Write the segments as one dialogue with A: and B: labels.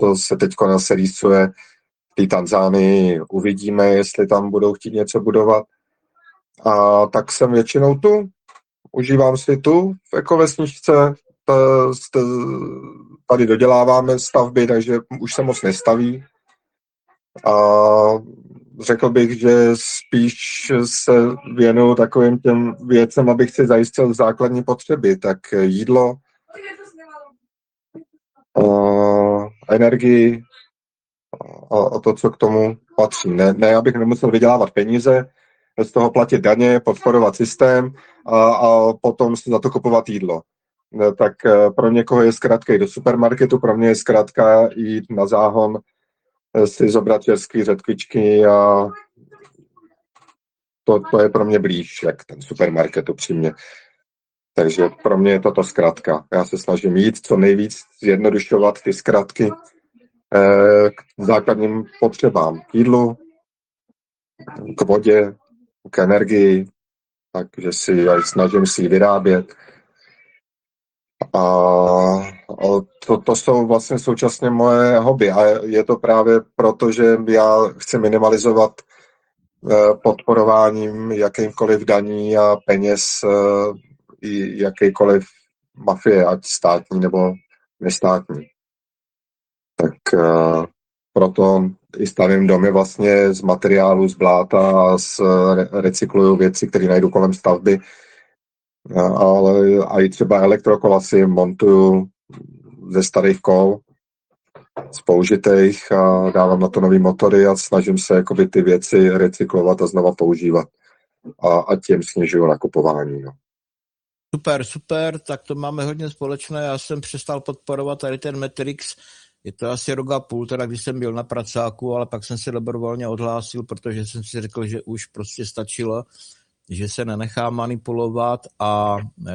A: to se teď se rýsuje v té Tanzánii. Uvidíme, jestli tam budou chtít něco budovat. A tak jsem většinou tu. Užívám si tu v ekovesničce. Tady doděláváme stavby, takže už se moc nestaví. A řekl bych, že spíš se věnuju takovým těm věcem, abych si zajistil základní potřeby. Tak jídlo, energii a to, co k tomu patří. Ne, abych nemusel vydělávat peníze, z toho platit daně, podporovat systém a potom si za to kupovat jídlo. Tak pro někoho je zkrátka jít do supermarketu, pro mě je zkrátka jít na záhon, si zobrat české řetkvičky a to je pro mě blíž, jak ten supermarket upřímně. Takže pro mě je toto zkratka. Já se snažím jít co nejvíc, zjednodušovat ty zkratky k základním potřebám. K jídlu, k vodě, k energii, takže snažím si ji vyrábět. A to jsou vlastně současně moje hobby a je to právě proto, že já chci minimalizovat podporováním jakýmkoliv daní a peněz i jakýkoliv mafie, ať státní nebo nestátní. Tak proto i stavím domy vlastně z materiálu, z bláta a recykluju věci, které najdu kolem stavby. Ale i třeba elektrokola si montuju ze starých kol, z použitých a dávám na to nový motory a snažím se jakoby ty věci recyklovat a znova používat. A tím snižuju nakupování. No.
B: Super, tak to máme hodně společné. Já jsem přestal podporovat tady ten Matrix. Je to asi rok a půl, teda když jsem byl na pracáku, ale pak jsem se dobrovolně odhlásil, protože jsem si řekl, že už prostě stačilo, že se nenechá manipulovat a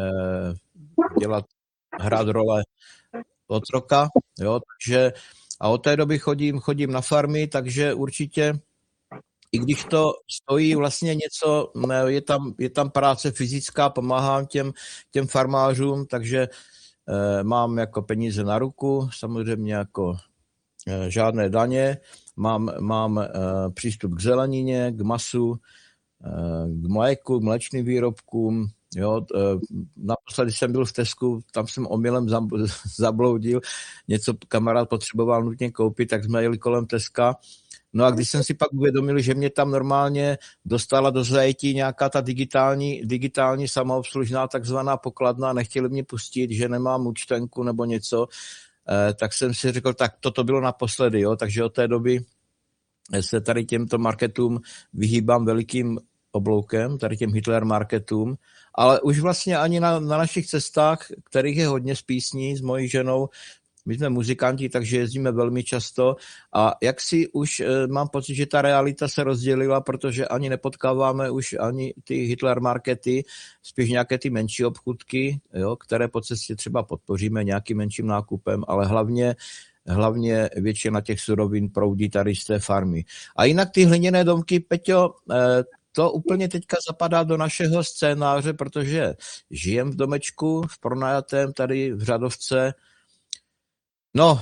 B: hrát role otroka, jo, takže a od té doby chodím na farmy, takže určitě, i když to stojí vlastně něco, je tam práce fyzická, pomáhám těm farmářům, takže mám jako peníze na ruku, samozřejmě jako žádné daně, mám přístup k zelenině, k masu, k mléku, k mléčným výrobkům. Jo, naposledy jsem byl v Tesku, tam jsem omylem zabloudil, něco kamarád potřeboval nutně koupit, tak jsme jeli kolem Teska. No a když jsem si pak uvědomil, že mě tam normálně dostala do zajetí nějaká ta digitální samoobslužná takzvaná pokladna, nechtěli mě pustit, že nemám účtenku nebo něco, tak jsem si řekl, tak toto bylo naposledy, jo, takže od té doby se tady těmto marketům vyhýbám velikým obloukem, tady těm Hitler marketům, ale už vlastně ani na našich cestách, kterých je hodně z písní s mojí ženou, my jsme muzikanti, takže jezdíme velmi často a jak si už mám pocit, že ta realita se rozdělila, protože ani nepotkáváme už ani ty Hitler markety, spíš nějaké ty menší obchůdky, jo, které po cestě třeba podpoříme nějakým menším nákupem, ale hlavně většina těch surovin proudí tady z té farmy. A jinak ty hliněné domky, Peťo, to úplně teďka zapadá do našeho scénáře, protože žijem v domečku, v pronajatém tady v Řadovce. No,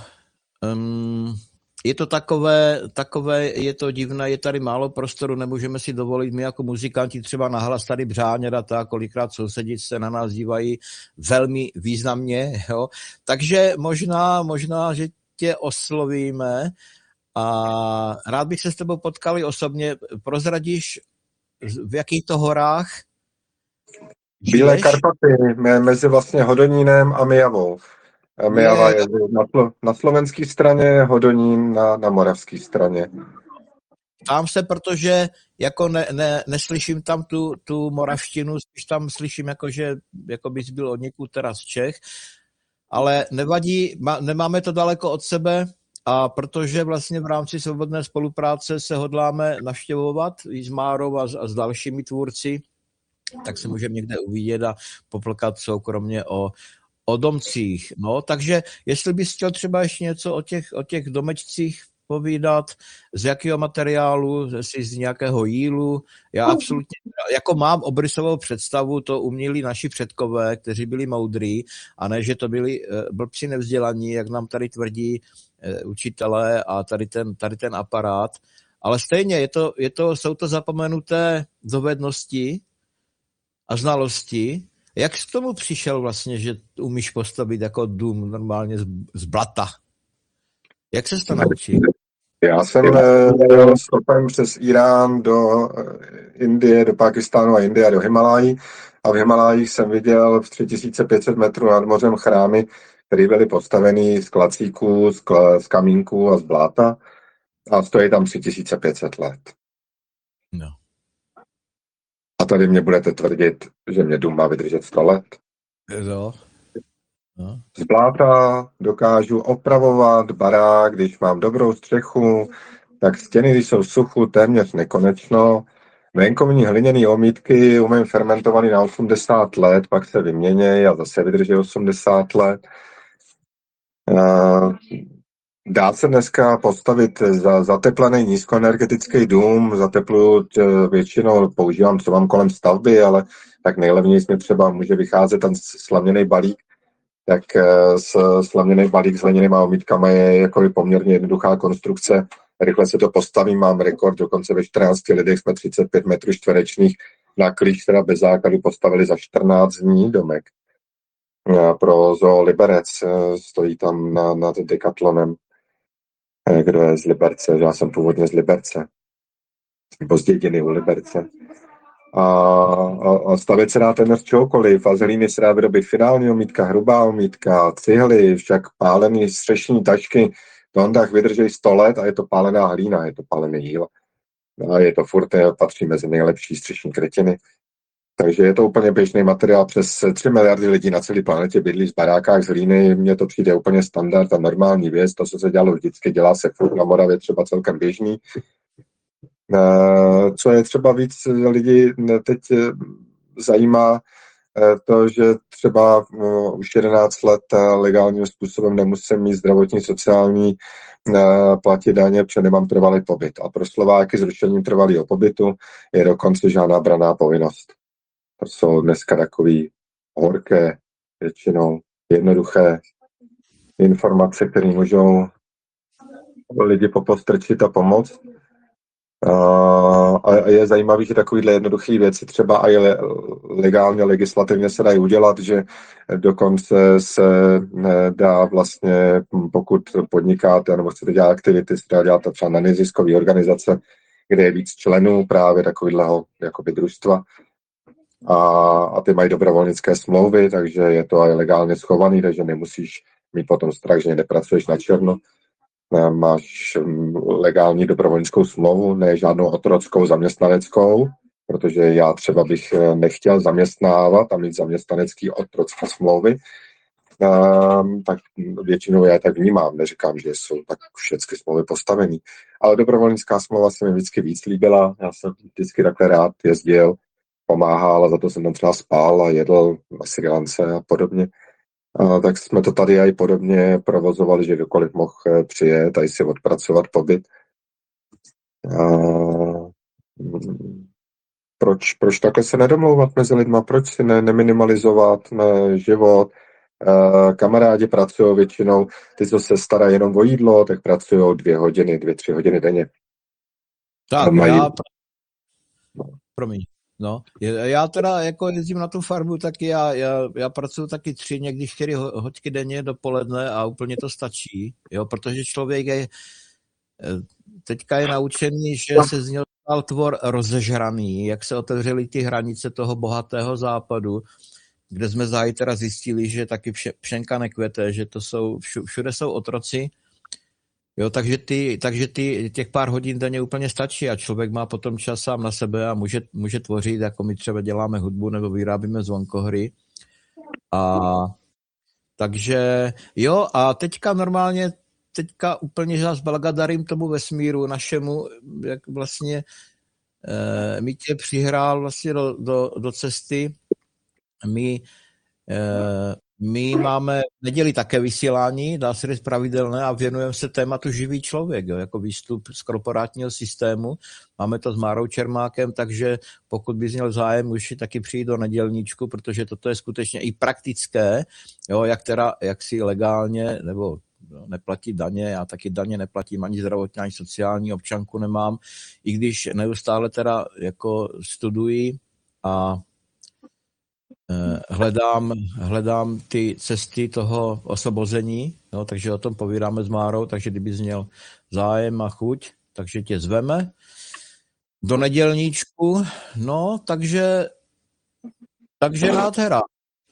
B: je to takové, je to divné, je tady málo prostoru, nemůžeme si dovolit, my jako muzikanti třeba nahlas tady břánět a tak, kolikrát sousedi se na nás dívají velmi významně, jo. Takže možná, že tě oslovíme a rád bych se s tebou potkali osobně. Prozradíš, v jakých to horách žiješ?
A: Bílé Karpaty, mezi vlastně Hodonínem a Myjavou. Myjava je na slovenské straně, Hodonín na moravské straně.
B: Ptám se, protože jako neslyším tam tu moravštinu, spíš tam slyším, jako bys byl od někud teda z Čech, ale nevadí, nemáme to daleko od sebe a protože vlastně v rámci svobodné spolupráce se hodláme navštěvovat i s Márou a s dalšími tvůrci, tak se můžeme někde uvidět a poplkat soukromně o domcích. No, takže jestli bys chtěl třeba ještě něco o těch domečcích povídat, z jakého materiálu, jestli z nějakého jílu. Já absolutně, jako mám obrysovou představu, to uměli naši předkové, kteří byli moudrý, a ne, že to byli blbci nevzdělaní, jak nám tady tvrdí učitelé a tady ten aparát. Ale stejně jsou to zapomenuté dovednosti a znalosti. Jak jsi k tomu přišel vlastně, že umíš postavit jako dům normálně z blata? Jak ses to naučil?
A: Já jsem jel stopem přes Irán do Indie, do Pákistánu a Indie a do Himalají. A v Himalájích jsem viděl v 3500 metrů nad mořem chrámy, které byly postaveny z klacíků, z kamínků a z bláta. A stojí tam 3500 let.
B: No.
A: A tady mě budete tvrdit, že mě dům má vydržet 100 let.
B: No. No.
A: Z bláta dokážu opravovat barák, když mám dobrou střechu, tak stěny, když jsou v suchu, téměř nekonečno. Venkovní hliněné omítky umím fermentovaný na 80 let, pak se vyměnějí a zase vydrží 80 let. Dá se dneska postavit zateplený nízkoenergetický dům, zatepluju většinou, používám, co mám kolem stavby, ale tak nejlevněji mi třeba může vycházet ten slaměný balík, tak slaměný balík s hliněnýma omítkama je jako poměrně jednoduchá konstrukce. Rychle se to postaví, mám rekord, dokonce ve 14 lidech jsme 35 metrů čtverečných na klíč, teda bez základu postavili za 14 dní domek. Pro Zoo Liberec, stojí tam nad Decathlonem, kdo je z Liberce, já jsem původně z Liberce, nebo z dědiny u Liberce. A stavět se dá téměř čehokoliv. Vazelíny se dá vyrobit finální omítka, hrubá omítka, cihly, však pálený střešní tašky v Hondách vydrží 100 let a je to pálená hlína, je to pálený jíl. A je to furt, patří mezi nejlepší střešní krytiny. Takže je to úplně běžný materiál. Přes 3 miliardy lidí na celé planetě bydlí v barákách z hlíny. Mně to přijde úplně standard a normální věc. To, co se dělalo vždycky, dělá se furt na Moravě třeba celkem běžný. Co je třeba víc lidi teď zajímá, to, že třeba už 11 let legálním způsobem nemusím mít zdravotní, sociální, platit daně, protože nemám trvalý pobyt. A pro Slováky zrušením trvalého pobytu je dokonce žádná branná povinnost. To jsou dneska takový horké, většinou jednoduché informace, které můžou lidi popostrčit a pomoct. A je zajímavé, že takovéhle jednoduché věci třeba i legálně, legislativně se dají udělat, že dokonce se dá vlastně, pokud podnikáte nebo chcete dělat aktivity, se dá dělat třeba na neziskové organizace, kde je víc členů právě takového jakoby družstva. A ty mají dobrovolnické smlouvy, takže je to i legálně schovaný, takže nemusíš mít potom strach, že nepracuješ na černo. Máš legální dobrovolnickou smlouvu, ne žádnou otrockou zaměstnaneckou, protože já třeba bych nechtěl zaměstnávat a mít zaměstnanecký otrocké smlouvy, tak většinou já tak vnímám, neříkám, že jsou tak všechny smlouvy postavený. Ale dobrovolnická smlouva se mi vždycky víc líbila, já jsem vždycky takhle rád jezdil, pomáhal a za to jsem tam třeba spal a jedl na Srí Lance a podobně. Tak jsme to tady i podobně provozovali, že kdokoliv mohl přijet a si odpracovat pobyt. Proč takhle se nedomlouvat mezi lidma? Proč si neminimalizovat život? Kamarádi pracují většinou, ty, co se starají jenom o jídlo, tak pracují 2-3 hodiny denně.
B: Tak, promiň. No, já teda jako jezdím na tu farmu, tak já pracuji taky 3, někdy 4 hodiny denně dopoledne a úplně to stačí, jo, protože člověk teďka je naučený, že se z něho stal tvor rozežraný, jak se otevřely ty hranice toho bohatého západu, kde jsme teda zjistili, že taky pšenka nekvete, že to jsou, všude jsou otroci. Jo, takže těch pár hodin denně úplně stačí a člověk má potom čas sám na sebe a může tvořit, jako my třeba děláme hudbu nebo vyrábíme zvonkohry. Takže jo, a teďka úplně zás blagodarím tomu vesmíru našemu, jak vlastně mi tě přihrál vlastně do cesty. My My máme v neděli také vysílání, dá se říct pravidelné, a věnujeme se tématu živý člověk, jo, jako výstup z korporátního systému. Máme to s Márou Čermákem, takže pokud bys měl zájem, už taky přijít do nedělníčku, protože toto je skutečně i praktické, jo, jak si legálně, nebo neplatí daně, já taky daně neplatím, ani zdravotní, ani sociální, občanku nemám, i když neustále teda jako studuji a hledám ty cesty toho osvobození, no, takže o tom povídáme s Márou, takže kdybys měl zájem a chuť, takže tě zveme do nedělníčku, no, takže nádhera.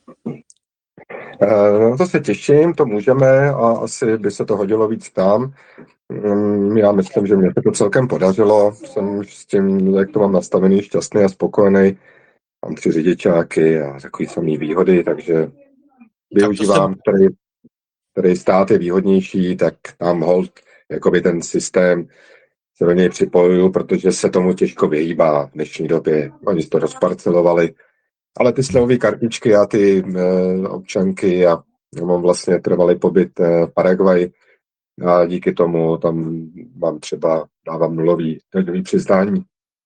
A: No to se těším, to můžeme a asi by se to hodilo víc tam. Já myslím, že mě se to celkem podařilo, jsem s tím, jak to mám nastavený, šťastný a spokojený. Mám 3 řidičáky a takový samý výhody, takže využívám, který stát je výhodnější, tak tam hold, jakoby ten systém se do něj připojuju, protože se tomu těžko vyhýbá v dnešní době. Oni to rozparcelovali, ale ty slevové kartičky a ty občanky a mám vlastně trvalý pobyt v Paraguaji a díky tomu tam mám třeba, dávám nulový přiznání.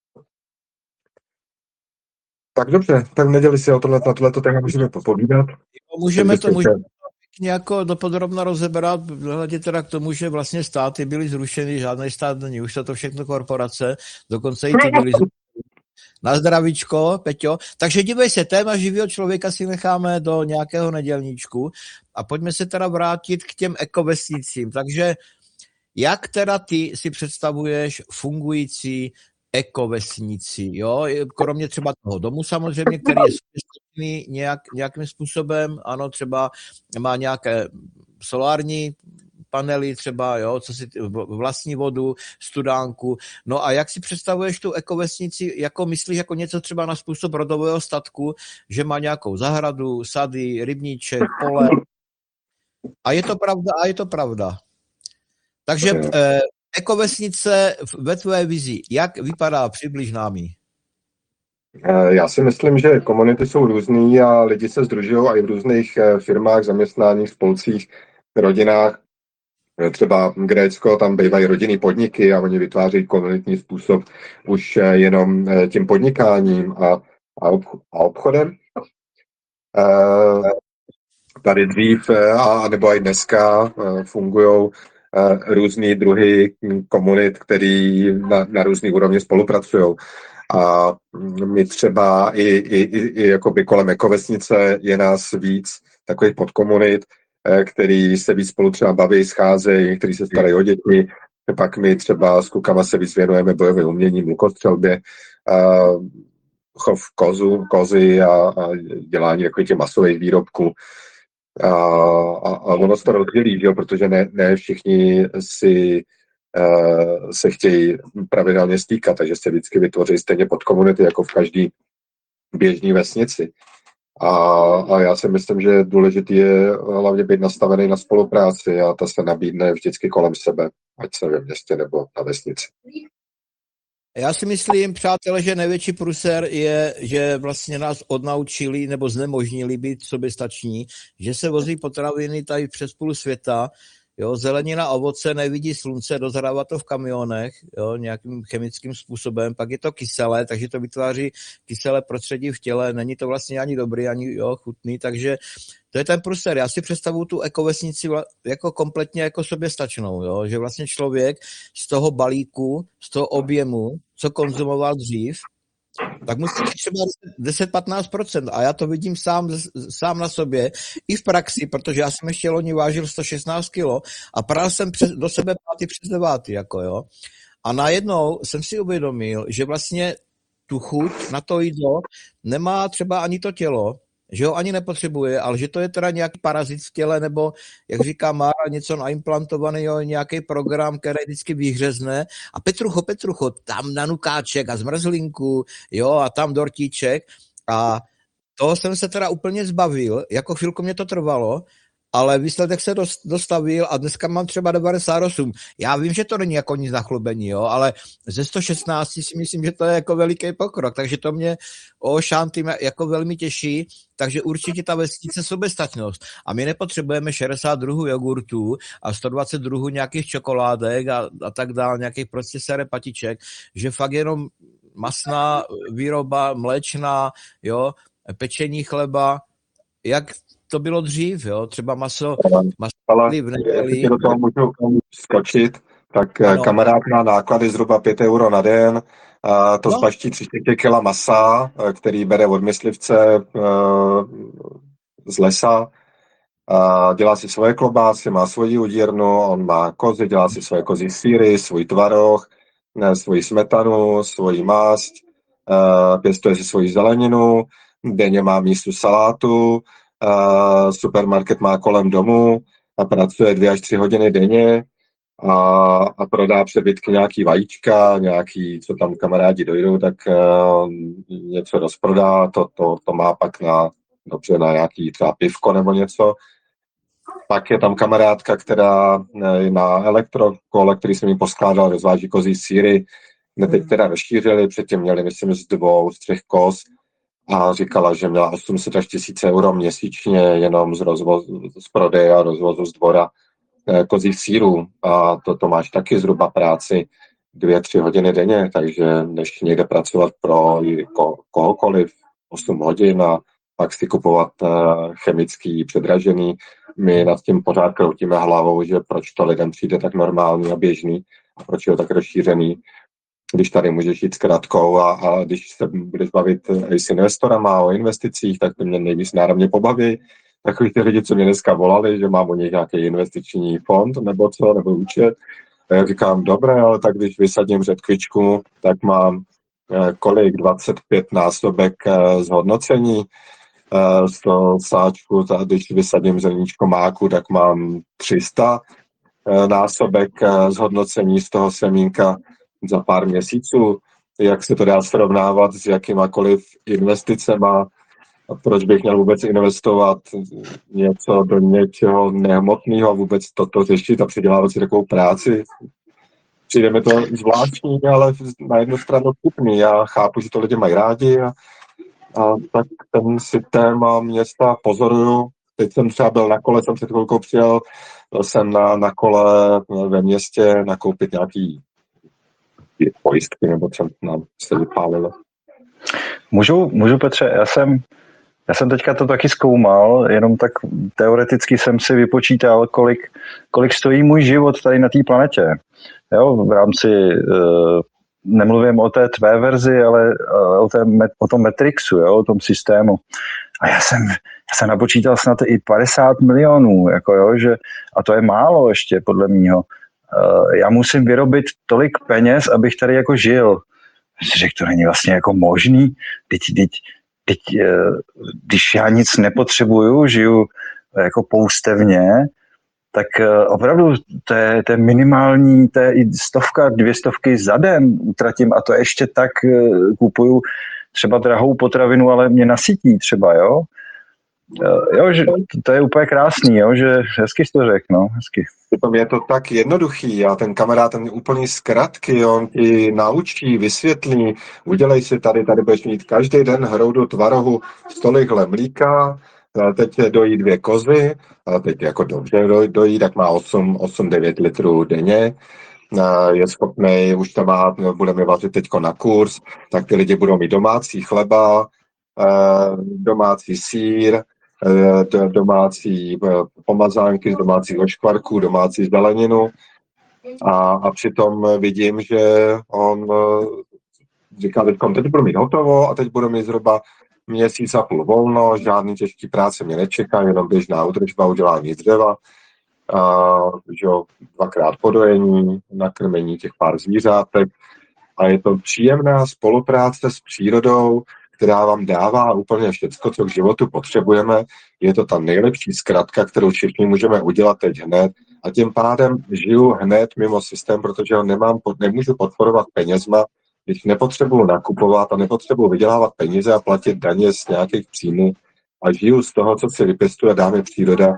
A: Tak dobře, tak v neděli si na tohleto téma můžeme popovídat.
B: Můžeme jako dopodrobna rozebrat, hledě teda k tomu, že vlastně státy byly zrušeny, žádný stát není, už to všechno korporace, dokonce i ty byly zrušeny. Na zdravíčko, Peťo. Takže dívej se, téma živého člověka si necháme do nějakého nedělníčku a pojďme se teda vrátit k těm ekovesnicím. Takže jak teda ty si představuješ fungující ekovesnici, jo? Kromě třeba toho domu samozřejmě, který je současný nějakým způsobem, ano, třeba má nějaké solární panely třeba, jo, co si vlastní vodu, studánku. No a jak si představuješ tu ekovesnici, jako myslíš jako něco třeba na způsob rodového statku, že má nějakou zahradu, sady, rybníček, pole. A je to pravda. Takže ekovesnice ve tvé vizi, jak vypadá, přibliž námi?
A: Já si myslím, že komunity jsou různý a lidi se sdružují i v různých firmách, zaměstnáních, spolcích, rodinách. Třeba Grécko, tam bývají rodinný podniky a oni vytváří komunitní způsob už jenom tím podnikáním a obchodem. Tady dřív, a nebo i dneska fungují různý druhy komunit, který na různý úrovni spolupracují. A my třeba i jakoby kolem ekovesnice je nás víc takových podkomunit, který se víc spolu třeba baví, scházejí, který se starají o děti. Pak my třeba s klukama se víc věnujeme bojovým uměním, lukostřelbě, chov kozy a dělání takových těch masových výrobků. A ono se to rozdělí, že? Protože ne všichni se chtějí pravidelně stýkat, takže se vždycky vytvoří stejně podkomunity, jako v každé běžné vesnici. A já si myslím, že důležitý je hlavně být nastavený na spolupráci a ta se nabídne vždycky kolem sebe, ať se ve městě nebo na vesnici.
B: Já si myslím, přátelé, že největší průser je, že vlastně nás odnaučili nebo znemožnili být soběstační, že se vozí potraviny tady přes půl světa, jo, zelenina, ovoce nevidí slunce, dozrává to v kamionech, jo, nějakým chemickým způsobem, pak je to kyselé, takže to vytváří kyselé prostředí v těle, není to vlastně ani dobrý, ani chutný, takže to je ten průser. Já si představuju tu ekovesnici jako kompletně jako soběstačnou, jo, že vlastně člověk z toho balíku, z toho objemu, co konzumoval dřív, tak musí být třeba 10-15%. A já to vidím sám na sobě, i v praxi, protože já jsem ještě loni vážil 116 kg a pral jsem do sebe 5. přes 9. Jako, jo. A najednou jsem si uvědomil, že vlastně tu chuť na to jídlo nemá třeba ani to tělo, že ho ani nepotřebuje, ale že to je teda nějaký parazit v těle, nebo, jak říká Mára, něco naimplantovaného, nějaký program, který vždycky vyhřezne. A Petrucho, tam nanukáček a zmrzlinku, jo, a tam dortíček. A toho jsem se teda úplně zbavil, jako chvilku mě to trvalo, ale výsledek se dostavil a dneska mám třeba 98. Já vím, že to není jako nic na chlubení, jo, ale ze 116 si myslím, že to je jako veliký pokrok, takže to mě o Šanty jako velmi těší, takže určitě ta vesnice soběstačnost. A my nepotřebujeme 60 druhů jogurtů a 120 druhů nějakých čokoládek a tak dále, nějakých prostě repatiček, že fakt jenom masná výroba, mléčná, jo, pečení chleba, jak to bylo dřív, jo, třeba maso
A: ale
B: v neděli.
A: do toho můžu skočit, tak
B: Ano.
A: kamarád má náklady zhruba 5 euro na den, to zbaští 30 kg masa, který bere od myslivce z lesa, dělá si svoje klobásy, má svoji udírnu, on má kozy, dělá si svoje kozí sýry, svůj tvaroh, svoji smetanu, svoji mást, pěstuje si svoji zeleninu, denně má místu salátu, supermarket má kolem domu a pracuje 2 až 3 hodiny denně a prodá přebytky nějaký vajíčka, nějaký, co tam kamarádi dojdou, tak něco rozprodá, to má pak dobře na nějaký třeba pivko nebo něco. Pak je tam kamarádka, která na elektrokole, který jsem jim poskládal, rozváží kozí sýry, teď teda rozšířili, předtím měli, myslím, z 2, z 3 koz a říkala, že měla 800 až 1000 euro měsíčně jenom z prodeje a rozvozu z dvora kozích sýrů a to máš taky zhruba práci 2-3 hodiny denně, takže než někde pracovat pro kohokoliv 8 hodin a pak si kupovat chemický předražený. My nad tím pořád kroutíme hlavou, že proč to lidem přijde tak normální a běžný a proč je to tak rozšířený, když tady můžeš jít s kratkou a když se budeš bavit i s investorama o investicích, tak to mě nejvíc náramně pobaví. Takový ty lidi, co mě dneska volali, že mám u nich nějaký investiční fond nebo co, nebo účet. A já říkám, dobré, ale tak když vysadím řetkvičku, tak mám 25 násobek zhodnocení, 100 sáčku, když vysadím zrníčko máku, tak mám 300 násobek zhodnocení z toho semínka za pár měsíců. Jak se to dá srovnávat s jakýmakoliv investicema, a proč bych měl vůbec investovat něco do něčeho nehmotného a vůbec toto řešit a přidělávat si takovou práci. Přijde mi to zvláštní, ale na jednu stranu vtipný. Já chápu, že to lidi mají rádi a tak ten systém a města pozoruju. Teď jsem třeba byl na kole, jsem před chvilkou přijel, byl jsem na kole ve městě nakoupit nějaký pojistky, nebo co nám se vypálilo.
C: Můžu Petře, já jsem teďka to taky zkoumal, jenom tak teoreticky jsem si vypočítal, kolik stojí můj život tady na té planetě. Jo, v rámci, nemluvím o té tvé verzi, ale o tom Matrixu, jo, o tom systému. A já jsem napočítal snad i 50 milionů, jako jo, a to je málo ještě, podle mýho. Já musím vyrobit tolik peněz, abych tady jako žil. Si řekl, to není vlastně jako možný. Když já nic nepotřebuju, žiju jako poustevně, tak opravdu to je minimální, to je i 100, 200 za den utratím a to ještě tak kupuju třeba drahou potravinu, ale mě nasytí třeba, jo. Jo, že to je úplně krásný, jo, že hezky jsi to řekl, no, hezky.
A: Je to tak jednoduchý a ten kamarád, ten úplný zkratky, on ti naučí, vysvětlí, udělej si tady budeš mít každý den hroudu tvarohu 100 lihle mlíka, teď dojí 2 kozy, a teď jako dobře dojí, tak má 8-9 litrů denně, je schopný, už to má, budeme vařit teďko na kurz, tak ty lidi budou mít domácí chleba, domácí sýr, domácí pomazánky z domácího škvarku, domácí zeleninu a přitom vidím, že on říká, teď budu mít hotovo a teď budu mít zhruba 1,5 měsíce volno, žádný těžký práce mě nečeká, jenom běžná údržba, udělání dřeva, že 2krát podojení, nakrmení těch pár zvířátek a je to příjemná spolupráce s přírodou, která vám dává úplně všechno, co k životu potřebujeme. Je to ta nejlepší zkratka, kterou všichni můžeme udělat teď hned a tím pádem žiju hned mimo systém, protože ho nemůžu podporovat penězma, když nepotřebuju nakupovat a nepotřebuju vydělávat peníze a platit daně z nějakých příjmů a žiju z toho, co si vypěstuje, dá mi příroda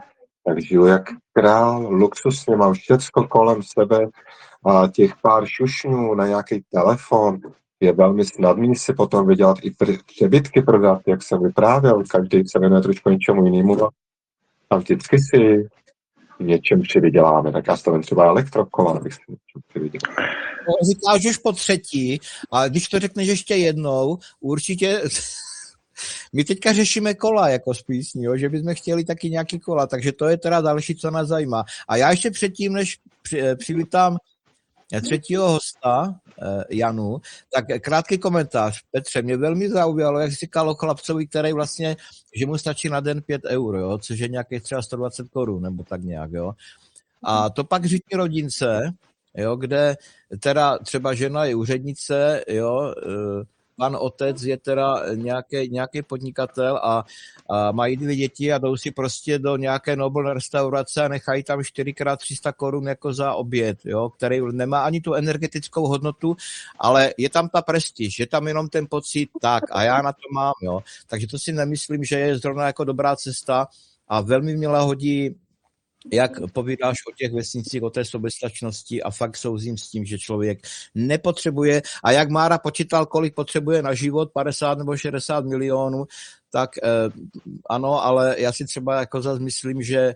A: tak žiju jak král, luxusně, mám všecko kolem sebe a těch pár šušňů na nějaký telefon je velmi snadný si potom vydělat i přebytky prodat, jak jsem vyprávěl, každý se věnuje trošku něčemu jinému a vždycky si něčem přivyděláme, tak já stavím třeba elektrokola, abych si něčem přivydělal.
B: Říkáš už po třetí, a když to řekneš ještě jednou, určitě my teďka řešíme kola jako z písní, jo, že bychom chtěli taky nějaký kola, takže to je teda další, co nás zajímá. A já ještě předtím, než přivítám třetího hosta, Janu, tak krátký komentář. Petře, mě velmi zaujalo, jak jsi říkal o chlapcovi, který vlastně, že mu stačí na den 5 euro, jo, což je nějakých třeba 120 korun, nebo tak nějak, jo. A to pak říká rodince, jo, kde teda třeba žena je úřednice, jo, pan otec je teda nějaký podnikatel a mají 2 děti a jdou si prostě do nějaké Nobel restaurace a nechají tam 4x 300 korun jako za oběd, jo, který nemá ani tu energetickou hodnotu, ale je tam ta prestiž, je tam jenom ten pocit tak a já na to mám, jo. Takže to si nemyslím, že je zrovna jako dobrá cesta a velmi mě hodí, jak povídáš o těch vesnicích, o té soběstačnosti a fakt souzím s tím, že člověk nepotřebuje, a jak Mára počítal, kolik potřebuje na život, 50 nebo 60 milionů, tak ano, ale já si třeba jako zase myslím, že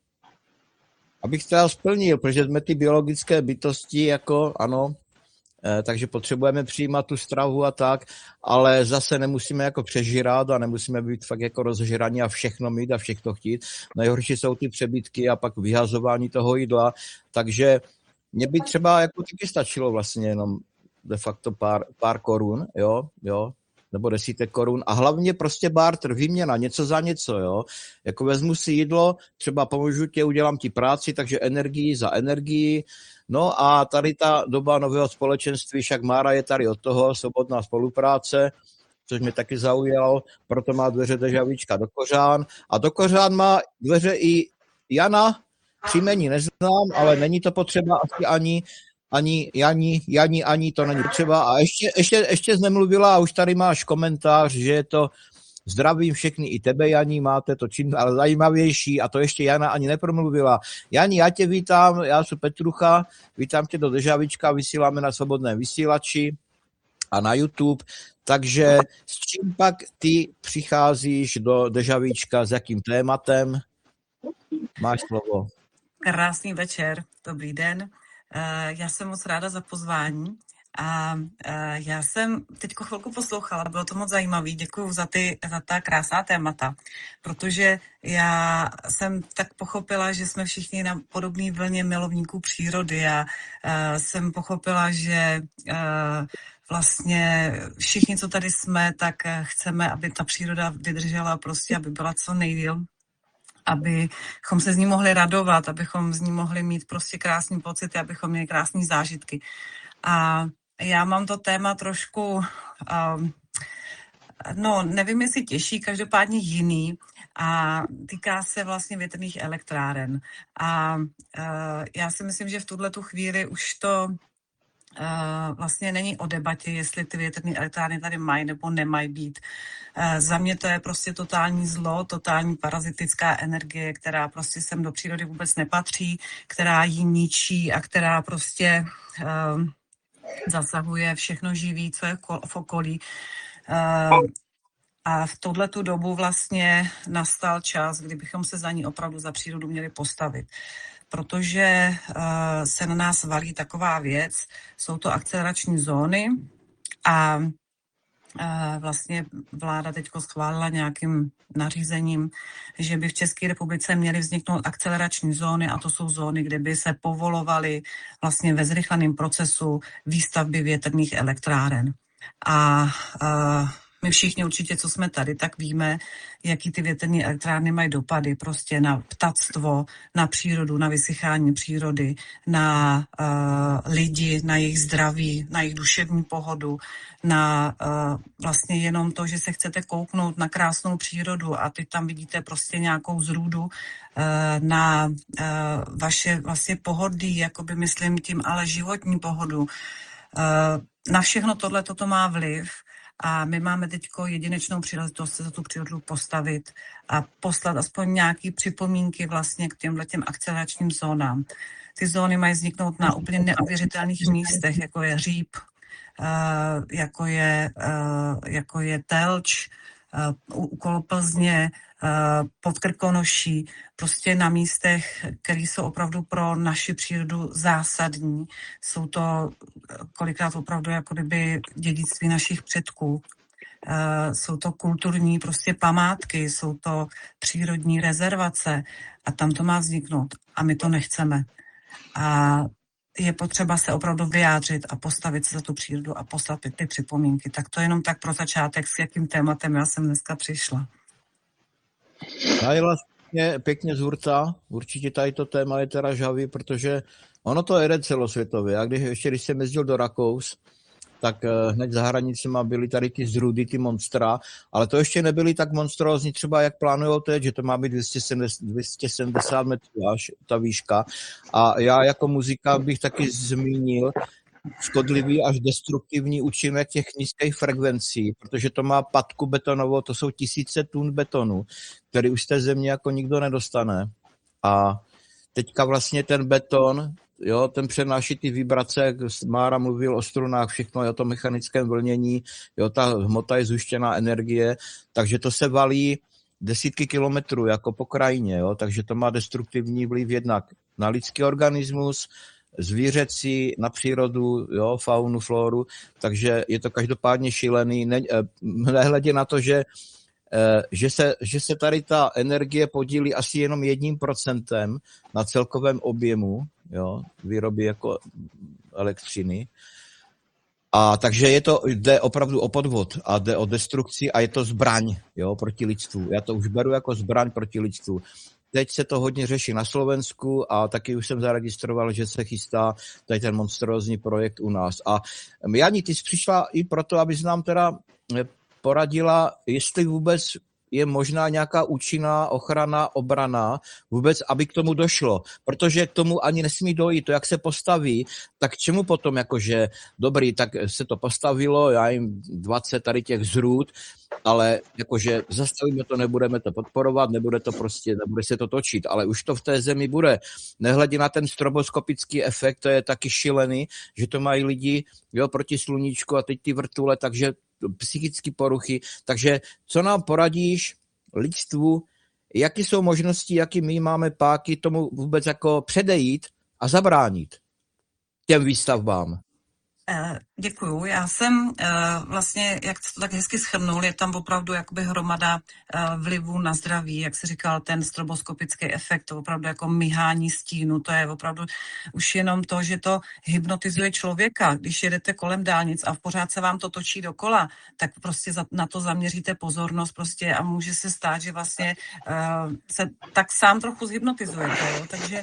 B: abych teda splnil, protože jsme ty biologické bytosti, jako ano, takže potřebujeme přijímat tu stravu a tak, ale zase nemusíme jako přežírat a nemusíme být fakt jako rozžraní a všechno mít a všechno chtít. Nejhorší jsou ty přebytky a pak vyhazování toho jídla, takže mě by třeba jako taky stačilo vlastně jenom de facto pár korun, jo, nebo desítek korun a hlavně prostě barter, výměna, něco za něco, jo. Jako vezmu si jídlo, třeba pomůžu tě, udělám ti práci, takže energii za energii. No a tady ta doba nového společenství, však Mára je tady od toho, svobodná spolupráce, což mě taky zaujalo, proto má dveře Dežavíčka do Kořán a do Kořán má dveře i Jana, příjmení neznám, ale není to potřeba asi ani to není potřeba. A ještě nemluvila a už tady máš komentář, že je to zdravím všechny i tebe, Janí, máte to čím ale zajímavější a to ještě Jana ani nepromluvila. Jani, já tě vítám, já jsem Petrucha, vítám tě do Dežavíčka, vysíláme na Svobodném vysílači a na YouTube, takže s čím pak ty přicházíš do Dežavíčka, s jakým tématem? Máš slovo.
D: Krásný večer, dobrý den. Já jsem moc ráda za pozvání a já jsem teďko chvilku poslouchala, bylo to moc zajímavé, děkuju za ta krásná témata, protože já jsem tak pochopila, že jsme všichni na podobné vlně milovníků přírody. Já jsem pochopila, že vlastně všichni, co tady jsme, tak chceme, aby ta příroda vydržela prostě, aby byla co nejdýl, abychom se z ní mohli radovat, abychom z ní mohli mít prostě krásný pocity, abychom měli krásné zážitky. A já mám to téma trošku, nevím, jestli těžší, každopádně jiný a týká se vlastně větrných elektráren. A já si myslím, že v tuhletu chvíli už to vlastně není o debatě, jestli ty větrné elektrárny tady mají nebo nemají být. Za mě to je prostě totální zlo, totální parazitická energie, která prostě sem do přírody vůbec nepatří, která ji ničí a která prostě zasahuje všechno živý, co je v okolí. A v touhletu dobu vlastně nastal čas, kdybychom se za ní opravdu za přírodu měli postavit. Protože se na nás valí taková věc, jsou to akcelerační zóny a vlastně vláda teďko schválila nějakým nařízením, že by v České republice měly vzniknout akcelerační zóny a to jsou zóny, kde by se povolovaly vlastně ve zrychleném procesu výstavby větrných elektráren. A my všichni určitě, co jsme tady, tak víme, jaký ty větrné elektrárny mají dopady prostě na ptactvo, na přírodu, na vysychání přírody, na lidi, na jejich zdraví, na jejich duševní pohodu, na vlastně jenom to, že se chcete kouknout na krásnou přírodu a teď tam vidíte prostě nějakou zrůdu na vaše vlastně pohodlí, jakoby myslím tím, ale životní pohodu. Na všechno tohle toto má vliv. A my máme teď jedinečnou příležitost se za tu přírodu postavit a poslat aspoň nějaké připomínky vlastně k těm akceleračním zónám. Ty zóny mají vzniknout na úplně neuvěřitelných místech, jako je Říp, jako je Telč, okolo Plzně, pod Krkonoší, prostě na místech, které jsou opravdu pro naši přírodu zásadní. Jsou to kolikrát opravdu jako kdyby dědictví našich předků. Jsou to kulturní prostě památky, jsou to přírodní rezervace a tam to má vzniknout a my to nechceme. A je potřeba se opravdu vyjádřit a postavit se za tu přírodu a poslat ty připomínky. Tak to jenom tak pro začátek, s jakým tématem já jsem dneska přišla.
B: Najela pěkně z hurta, určitě tady to téma je teda žhavý, protože ono to jede celosvětově. A když jsem jezdil do Rakous, tak hned za hranicema byly tady ty zrůdy, ty monstra, ale to ještě nebyly tak monstrózní třeba, jak plánujou teď, že to má být 270 metrů až ta výška. A já jako muzikant bych taky zmínil škodlivý až destruktivní účinek těch nízkých frekvencí, protože to má patku betonovou, to jsou tisíce tun betonu, který už z té země jako nikdo nedostane. A teďka vlastně ten beton, jo, ten přenáší ty vibrace, jak Mára mluvil o strunách, všechno je o tom mechanickém vlnění, jo, ta hmota je zhuštěná energie, takže to se valí desítky kilometrů jako po krajině, jo, takže to má destruktivní vliv jednak na lidský organismus, zvířecí, na přírodu, jo, faunu, floru, takže je to každopádně šílený, nehledě na to, že se tady ta energie podílí asi jenom 1% na celkovém objemu, jo, výroby jako elektřiny. A takže jde opravdu o podvod a jde o destrukci a je to zbraň, jo, proti lidstvu. Já to už beru jako zbraň proti lidstvu. Teď se to hodně řeší na Slovensku a taky už jsem zaregistroval, že se chystá tady ten monstrózní projekt u nás. A Jani, ty jsi přišla i proto, abys nám teda poradila, jestli vůbec je možná nějaká účinná ochrana, obrana, vůbec, aby k tomu došlo. Protože k tomu ani nesmí dojít. To, jak se postaví, tak k čemu potom, jakože dobrý, tak se to postavilo, já jim 20 tady těch zrůd, ale jakože zastavíme to, nebudeme to podporovat, nebude se to točit, ale už to v té zemi bude. Nehledě na ten stroboskopický efekt, to je taky šílený, že to mají lidi, jo, proti sluníčku a teď ty vrtule, takže psychické poruchy. Takže co nám poradíš lidstvu, jaké jsou možnosti, jaký my máme páky tomu vůbec jako předejít a zabránit těm výstavbám?
D: Děkuju. Já jsem vlastně, jak to tak hezky shrnul, je tam opravdu jakoby hromada vlivů na zdraví, jak jsi říkal, ten stroboskopický efekt, to opravdu jako myhání stínu, to je opravdu už jenom to, že to hypnotizuje člověka. Když jedete kolem dálnic a pořád se vám to točí dokola, tak prostě na to zaměříte pozornost prostě a může se stát, že vlastně se tak sám trochu zhypnotizujete, jo? Takže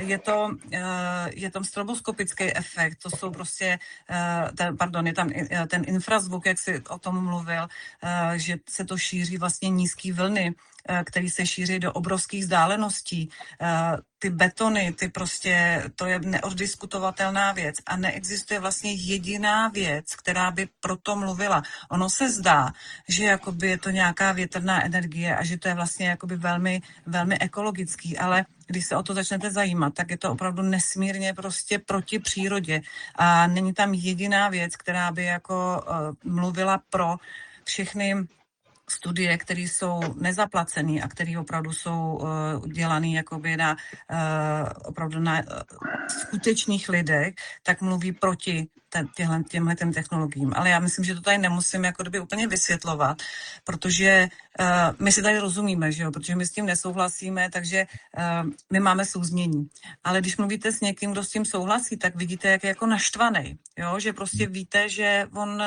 D: je tam stroboskopický efekt, to jsou prostě je tam ten infrazvuk, jak jsi o tom mluvil, že se to šíří vlastně nízký vlny, který se šíří do obrovských vzdáleností. Ty betony, to je neoddiskutovatelná věc a neexistuje vlastně jediná věc, která by proto mluvila. Ono se zdá, že jakoby je to nějaká větrná energie a že to je vlastně jakoby velmi, velmi ekologický, ale když se o to začnete zajímat, tak je to opravdu nesmírně prostě proti přírodě a není tam jediná věc, která by jako mluvila pro všechny studie, které jsou nezaplacené a které opravdu jsou dělané jakoby opravdu na skutečných lidech, tak mluví proti těmhle technologiím. Ale já myslím, že to tady nemusím jako kdyby úplně vysvětlovat, protože my si tady rozumíme, že jo? Protože my s tím nesouhlasíme, takže my máme souznění. Ale když mluvíte s někým, kdo s tím souhlasí, tak vidíte, jak je jako naštvaný, jo? Že prostě víte, že on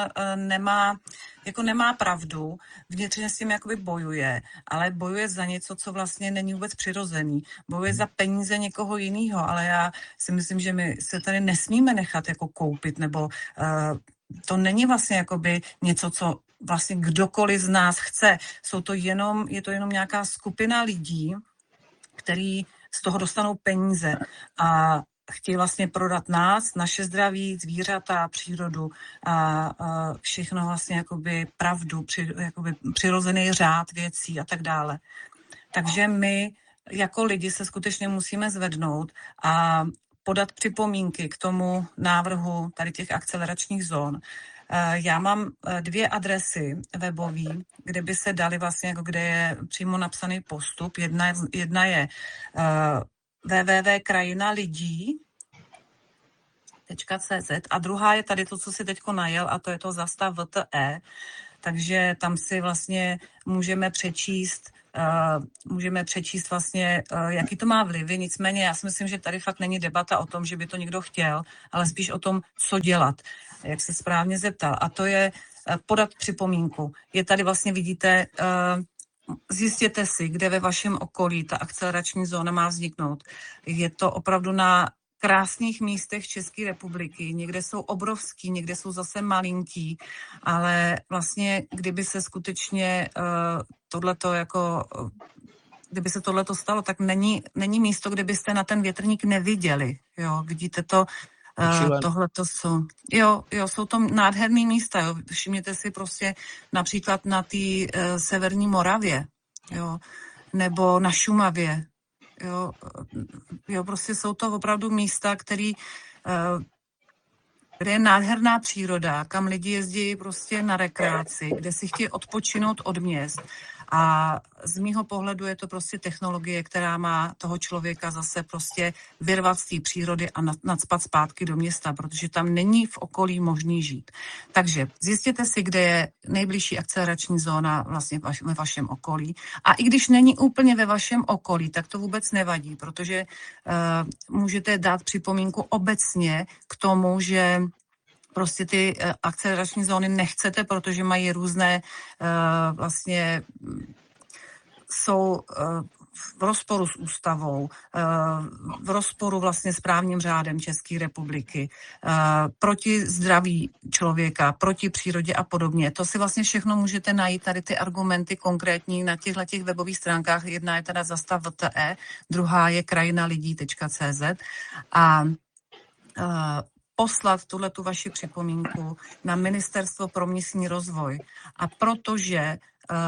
D: nemá pravdu, vnitřně s tím jakoby bojuje, ale bojuje za něco, co vlastně není vůbec přirozený. Bojuje za peníze někoho jiného, ale já si myslím, že my se tady nesmíme nechat jako koupit, nebo to není vlastně jakoby něco, co vlastně kdokoliv z nás chce. Je to jenom nějaká skupina lidí, který z toho dostanou peníze. A chtějí vlastně prodat nás, naše zdraví, zvířata, přírodu a všechno vlastně jakoby pravdu, jakoby přirozený řád věcí a tak dále. Takže my jako lidi se skutečně musíme zvednout a podat připomínky k tomu návrhu tady těch akceleračních zón. Já mám 2 adresy webové, kde by se dali vlastně, jako kde je přímo napsaný postup. Jedna je www.krajinalidí.cz a druhá je tady to, co si teďko najel, a to je to Zastav VTE. Takže tam si vlastně můžeme přečíst vlastně, jaký to má vlivy. Nicméně já si myslím, že tady fakt není debata o tom, že by to někdo chtěl, ale spíš o tom, co dělat, jak se správně zeptal. A to je podat připomínku. Je tady vlastně, vidíte, zjistěte si, kde ve vašem okolí ta akcelerační zóna má vzniknout. Je to opravdu na krásných místech České republiky. Někde jsou obrovský, někde jsou zase malinký, ale vlastně, kdyby se skutečně kdyby se tohleto stalo, tak není místo, kde byste na ten větrník neviděli. Jo, vidíte to, tohleto jsou. Jo, jsou to nádherný místa. Jo. Všimněte si prostě například na té severní Moravě, jo, nebo na Šumavě. Jo, prostě jsou to opravdu místa, kde je nádherná příroda, kam lidi jezdí prostě na rekreaci, kde si chtějí odpočinout od měst. A z mýho pohledu je to prostě technologie, která má toho člověka zase prostě vyrvat z té přírody a nacpat zpátky do města, protože tam není v okolí možný žít. Takže zjistěte si, kde je nejbližší akcelerační zóna vlastně ve vašem okolí. A i když není úplně ve vašem okolí, tak to vůbec nevadí, protože můžete dát připomínku obecně k tomu, že prostě ty akcelerační zóny nechcete, protože mají různé vlastně jsou v rozporu s ústavou, v rozporu vlastně s právním řádem České republiky, proti zdraví člověka, proti přírodě a podobně. To si vlastně všechno můžete najít, tady ty argumenty konkrétní na těchto webových stránkách. Jedna je teda Zastav VTE, druhá je krajinalidí.cz a poslat tuhletu vaši připomínku na Ministerstvo pro místní rozvoj. A protože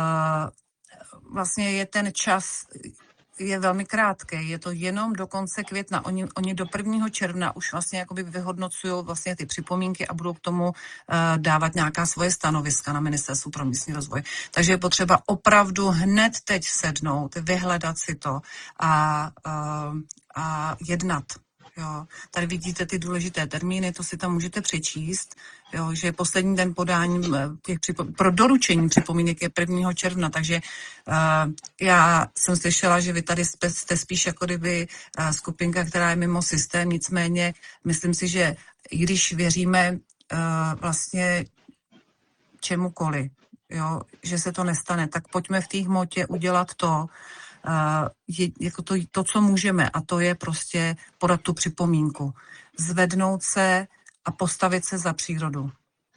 D: vlastně je ten čas je velmi krátký, je to jenom do konce května. Oni do 1. června už vlastně jakoby vyhodnocují vlastně ty připomínky a budou k tomu dávat nějaká svoje stanoviska na Ministerstvu pro místní rozvoj. Takže je potřeba opravdu hned teď sednout, vyhledat si to a jednat. Jo. Tady vidíte ty důležité termíny, to si tam můžete přečíst, jo, že poslední den podání pro doručení připomínek je 1. června, takže já jsem slyšela, že vy tady jste spíš jako kdyby skupinka, která je mimo systém, nicméně myslím si, že i když věříme vlastně čemukoliv, jo, že se to nestane, tak pojďme v té hmotě udělat to, jako to, co můžeme, a to je prostě podat tu připomínku. Zvednout se a postavit se za přírodu.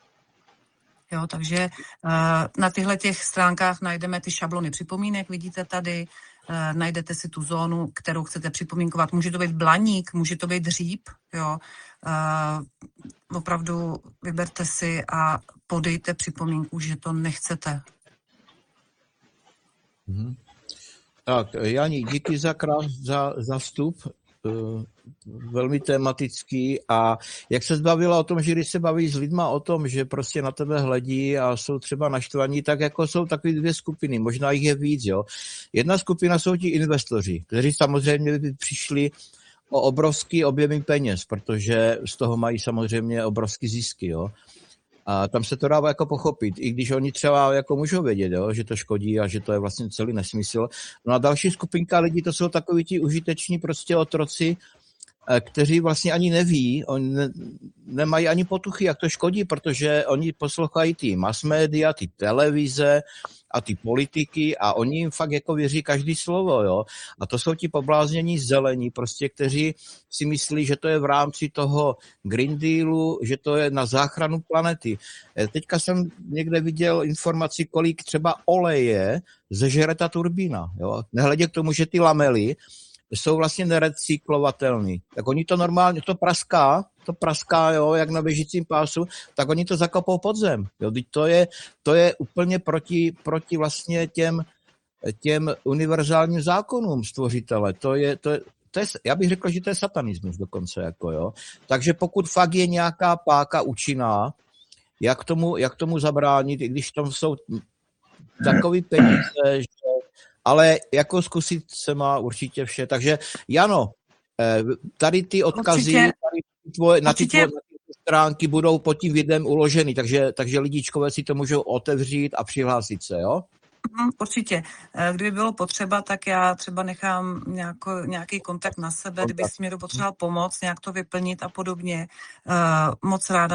D: Jo, takže na těch stránkách najdeme ty šablony připomínek, vidíte tady, najdete si tu zónu, kterou chcete připomínkovat. Může to být Blaník, může to být Říp, jo. Opravdu vyberte si a podejte připomínku, že to nechcete.
B: Mhm. Tak, Jani, díky za vstup, velmi tematický. A jak se zbavila o tom, že když se baví s lidma o tom, že prostě na tebe hledí a jsou třeba naštvaní, tak jako jsou takové 2 skupiny, možná jich je víc, jo. Jedna skupina jsou ti investoři, kteří samozřejmě by přišli o obrovský objemy peněz, protože z toho mají samozřejmě obrovský zisky, jo. A tam se to dává jako pochopit, i když oni třeba jako můžou vědět, jo, že to škodí a že to je vlastně celý nesmysl. No a další skupinka lidí, to jsou takoví ti užiteční prostě otroci, kteří vlastně ani neví, oni nemají ani potuchy, jak to škodí, protože oni poslouchají ty mass media, ty televize a ty politiky a oni jim fakt jako věří každý slovo, jo. A to jsou ti pobláznění zelení, prostě, kteří si myslí, že to je v rámci toho Green Dealu, že to je na záchranu planety. Teďka jsem někde viděl informaci, kolik třeba oleje zežere ta turbína, jo. Nehledě k tomu, že ty lamely jsou vlastně nerecyklovatelný. Tak oni to normálně, to praská, jo, jak na běžícím pásu, tak oni to zakopou pod zem. Jo. To je úplně proti vlastně těm univerzálním zákonům stvořitele. Já bych řekl, že to je satanismus dokonce. Jako, jo. Takže pokud fakt je nějaká páka účinná, jak tomu zabránit, i když tam jsou takový peníze, že... ale jako zkusit se má určitě vše. Takže Jano, tady ty odkazy na ty tvoje stránky budou pod tím videem uloženy, takže lidičkové si to můžou otevřít a přihlásit se, jo?
D: Určitě. Kdyby bylo potřeba, tak já třeba nechám nějaký kontakt na sebe, kdyby si mě potřeboval pomoct, nějak to vyplnit a podobně. Moc ráda